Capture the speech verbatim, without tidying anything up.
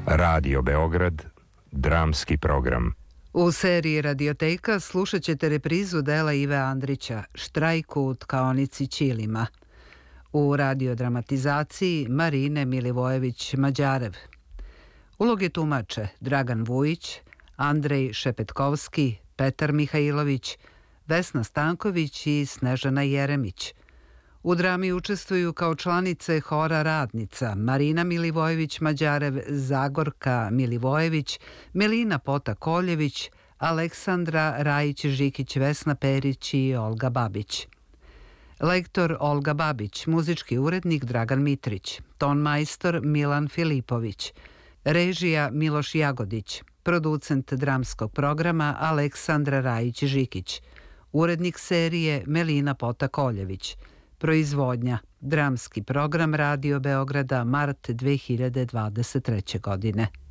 Radio Beograd, dramski program. U seriji Radioteka slušat ćete reprizu dela Ive Andrića Štrajk u tkaonici Ćilima. U radiodramatizaciji Marine Milivojević-Mađarev. Uloge tumače Dragan Vujić, Andrej Šepetkovski, Petar Mihajlović, Vesna Stanković i Snežana Jeremić. U drami učestvuju kao članice hora Radnica Marina Milivojević-Mađarev, Zagorka Milivojević, Melina Pota-Koljević, Aleksandra Rajić-Žikić, Vesna Perić i Olga Babić. Lektor Olga Babić, muzički urednik Dragan Mitrić, ton majstor Milan Filipović, režija Miloš Jagodić, producent dramskog programa Aleksandra Rajić-Žikić, urednik serije Melina Pota-Koljević, proizvodnja dramski program Radio Beograda, mart dve hiljade dvadeset treće godine.